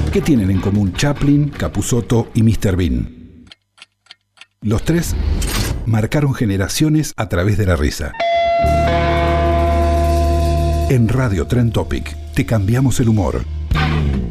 ¿Qué tienen en común Chaplin, Capusotto y Mr. Bean? Los tres marcaron generaciones a través de la risa. En Radio Trend Topic te cambiamos el humor.